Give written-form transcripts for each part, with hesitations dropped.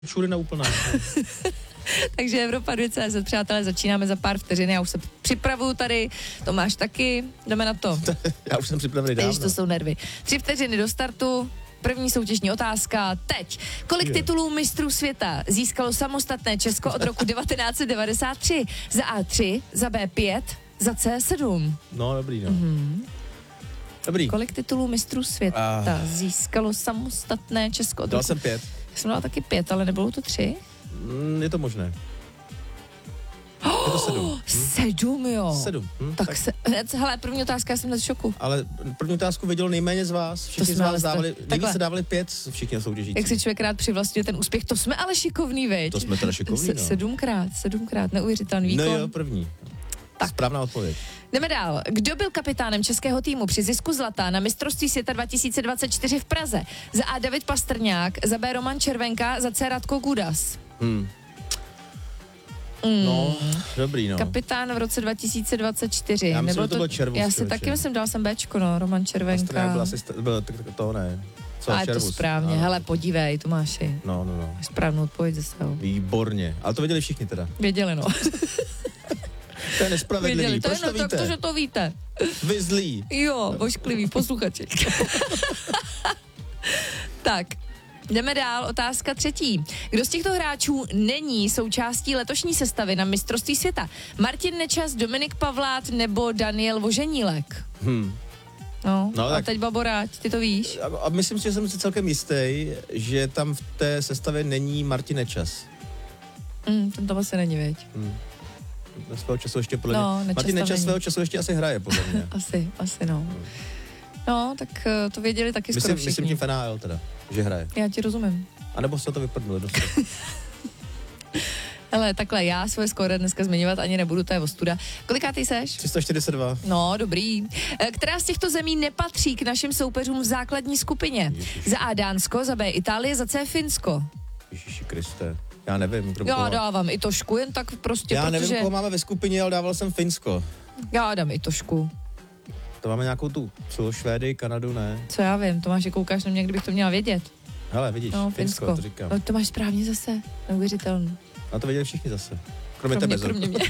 Všude na úplná. Takže Evropa 2.cz, přátelé, začínáme za pár vteřin, já už se připravuju tady, Tomáš taky, jdeme na to. Já už jsem připravený dávno. Teď to jsou nervy. 3 vteřiny do startu, první soutěžní otázka, teď. Kolik titulů mistrů světa získalo samostatné Česko od roku 1993? Za A3, za B5, za C7. No, dobrý, no. Dobrý. Kolik titulů mistrů světa získalo samostatné Česko? Dal jsem 5. Já jsem dala taky 5, ale nebylo to 3? Je to možné. Je to 7. 7, jo. 7. Tak hele, první otázka, já jsem v šoku. Ale první otázku věděl nejméně z vás. Všichni z vás dávali, nejvíce dávali 5, všichni soutěžící. Jak si člověk rád přivlastňuje ten úspěch, to jsme ale šikovný, veď? To jsme teda šikovný, no. 7krát, neuvěřitelný výkon. No jo, první. Tak. Správná odpověď. Jdeme dál. Kdo byl kapitánem českého týmu při zisku zlata na mistrovství světa 2024 v Praze? Za A David Pastrňák, za B Roman Červenka, za C Radko Gudas. No, dobrý, no. Kapitán v roce 2024. Já myslím, že to byl Červus. Já si taky myslím, dal jsem Bčko, no, Roman Červenka. Pastrňák byl to ne. Co, ale Červus? To správně, hele, podívej, Tomáši. No. Správnou odpověď zase. Výborně, ale to věděli všichni teda. Věděli, no. To je nespravedlivý, proč to víte? Tak to, že to víte. Vy zlí. Jo, vošklivý posluchači. Tak, jdeme dál, otázka 3. Kdo z těchto hráčů není součástí letošní sestavy na mistrovství světa? Martin Nečas, Dominik Pavlát nebo Daniel Voženílek? No a tak, teď Baboráč, ty to víš? A myslím si, že jsem si celkem jistý, že tam v té sestavě není Martin Nečas. Ten tam asi není, veď? Svého času ještě podle mě. Martin Nečas svého času ještě asi hraje, podle mě. asi no. No, tak to věděli taky skoro všichni. Myslím tím FNL teda, že hraje. Já ti rozumím. A nebo se to vyprdnul. Hele, takhle, já svoje skóre dneska zmiňovat ani nebudu, to je ostuda. Kolikátý seš? 342. No, dobrý. Která z těchto zemí nepatří k našim soupeřům v základní skupině? Za A Dánsko, za B Itálie, za C Finsko. Ježíši Kriste. Já nevím. Já dávám Itošku, jen tak prostě, já nevím, koho máme ve skupině, ale dával jsem Finsko. Já dám Itošku. To máme nějakou tu, co, Švédy, Kanadu, ne? Co já vím, Tomáš, koukáš na mě, kdybych to měla vědět. Hele, vidíš, no, Finsko, to říkám. No, to máš správně zase, neuvěřitelný. A to věděli všichni zase. Kromě tebe. Kromě mě.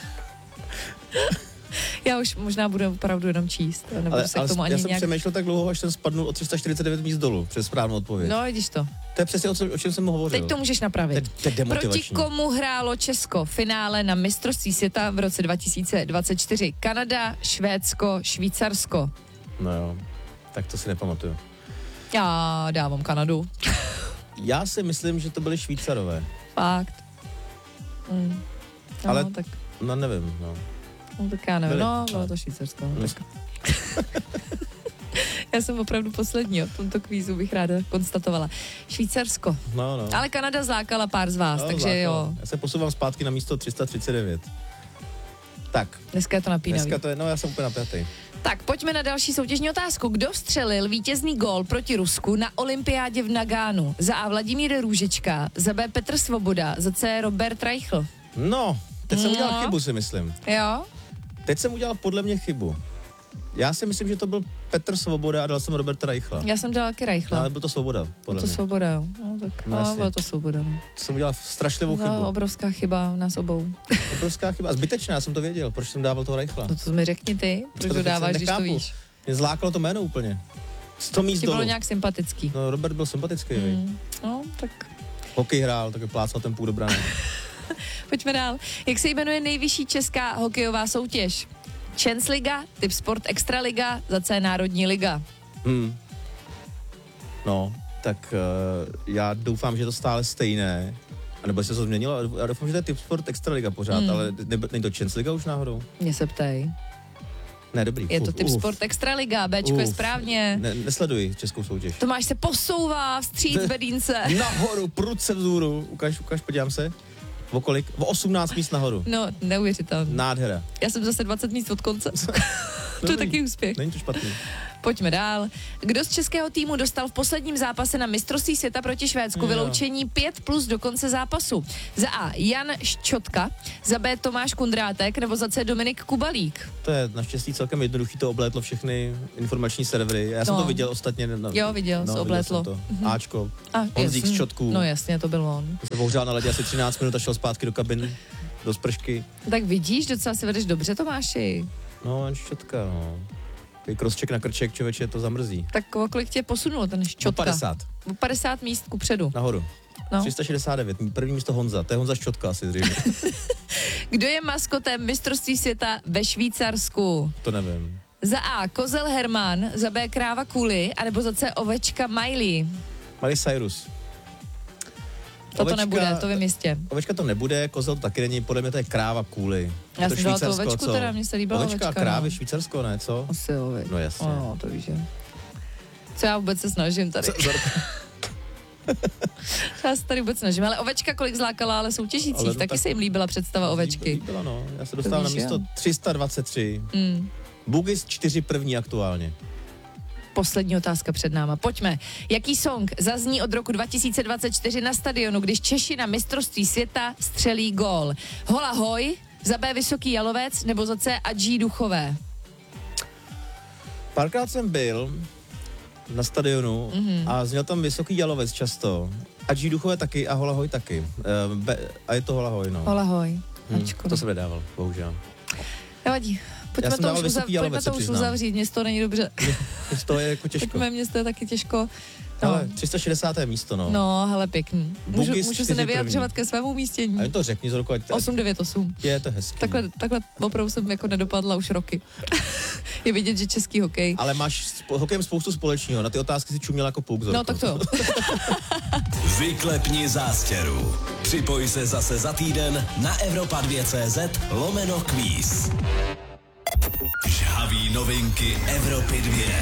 Já už možná budu opravdu jenom číst. Ale já jsem přemýšlel tak dlouho, až jsem spadnul o 349 míst dolů přes správnou odpověď. No, vidíš to. To je přesně o čem jsem hovořil. Teď to můžeš napravit. To je demotivační. Proti komu hrálo Česko v finále na mistrovství světa v roce 2024? Kanada, Švédsko, Švýcarsko. No jo, tak to si nepamatuju. Já dávám Kanadu. Já si myslím, že to byly Švýcarové. Fakt. No, ale tak. No nevím, no. No tak já nevím, bylo to Švýcarsko. No, tak. Já jsem opravdu poslední od tomto kvízu, bych ráda konstatovala. Švýcarsko. No. Ale Kanada zlákala pár z vás, takže jo. Já se posouvám zpátky na místo 339. Tak. Dneska je to napínavý. Já jsem úplně napjatý. Tak, pojďme na další soutěžní otázku. Kdo vstřelil vítězný gól proti Rusku na olympiádě v Nagánu? Za A Vladimír Růžička, za B Petr Svoboda, za C Robert Reichl. No, teď jsem udělal chybu, si myslím. Jo? Teď jsem udělal podle mě chybu. Já si myslím, že to byl Petr Svoboda a dal jsem Roberta Reichla. Já jsem dala taky Reichla. No, ale byl to Svoboda, podle mě. To Svoboda, jo. No, tak bylo to Svoboda. To jsem udělal strašlivou chybu. Obrovská chyba nás obou. Obrovská chyba. A zbytečná, já jsem to věděl. Proč jsem dával toho Reichla? No to mi řekni ty, proč to dáváš, když to víš. Mě zlákalo to jméno úplně. 100 míst dolů. Bylo nějak sympatický. No, Robert byl sympatický, No, tak. Hokej hrál, tak plácal ten půl do brány. Pojďme dál. Jak se jmenuje nejvyšší česká hokejová soutěž? Chance Liga, Typ Sport Extraliga, za C Národní liga. No, tak já doufám, že je to stále stejné. A nebo se to změnilo, já doufám, že to je Typ Sport Extraliga pořád, ale není to Chance Liga už náhodou? Mě se ptej. Ne, dobrý. Je to Typ Sport Extraliga, Bčko je správně. Nesleduji českou soutěž. Tomáš se posouvá vstříc bedínce. Nahoru, prudce vzhůru. Ukaž, podívám se. O kolik? O 18 míst nahoru. No, neuvěřitelný. Nádhera. Já jsem zase 20 míst od konce. To je taky úspěch. Není to špatný. Pojďme dál. Kdo z českého týmu dostal v posledním zápase na mistrovství světa proti Švédsku vyloučení 5+ do konce zápasu? Za A. Jan Ščotka, za B. Tomáš Kundrátek nebo za C. Dominik Kubalík? To je naštěstí celkem jednoduchý, to oblétlo všechny informační servery. Já jsem to viděl ostatně. Jo, viděl, se oblétlo. To. Áčko, A, Honzík z Ščotků. No jasně, to byl on. Se pohřál na ledě asi 13 minut a šel zpátky do kabiny, do spršky. Tak vidíš, docela si vedeš dobře, Tomáši. No, Jan Ščotka, no. Crosscheck na krček, člověče, to zamrzí. Tak o kolik tě posunulo ten Ščotka? 50. 50 míst kupředu. Nahoru. No. 369, první místo Honza, to je Honza Ščotka asi zřejmě. Kdo je maskotem mistrovství světa ve Švýcarsku? To nevím. Za A. Kozel Herman, za B. Kráva Kuli, anebo za C. Ovečka Miley. Miley Cyrus. To nebude, to vím jistě. Ovečka to nebude, kozel to taky není, podle mě to je kráva Kůly. Já jsem dala tu Švýcarsko, ovečku, co? teda mně se líbila ovečka. Krávy, Švýcarsko, ne, co? Asi No jasně. No, to víš, že. Co já vůbec se snažím tady. Já se tady vůbec snažím, ale ovečka kolik zlákala, ale soutěžících, ale taky se jim líbila představa ovečky. Líbila, no. Já se dostávám na místo 323. Bugis 4 první aktuálně. Poslední otázka před náma. Pojďme. Jaký song zazní od roku 2024 na stadionu, když Češi na mistrovství světa střelí gól? Hola hoj, za B Vysoký Jalovec nebo za C Adží Duchové? Párkrát jsem byl na stadionu a zněl tam Vysoký Jalovec často. Adží Duchové taky a Hola hoj taky. A je to Hola hoj, no. Hola hoj. To jsem nedával, bohužel. Nevadí. Pojďme to už uzavřít, město není dobře. Město je jako těžko. Pojďme, město je taky těžko. Ale 360. místo, no. No, hele, pěkný. Můžu se nevyjadřovat ke svému umístění. A jen to řekni z roku, ať... 898. Je to hezký. Takhle opravdu jsem jako nedopadla už roky. Je vidět, že český hokej. Ale máš s hokejem spoustu společného. Na ty otázky si čuměla jako puk, Zorko. No, tak to jo. Vyklepni zástěru. Připoj se zase za týden na Evropa2.cz/kvíz. Žhavý novinky Evropy 2.